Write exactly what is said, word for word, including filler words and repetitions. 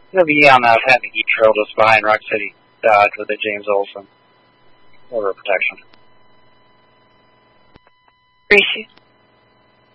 It'll be on uh, Patton Heat Trail just behind Rock City Dodge with the James Olson Order of Protection. Appreciate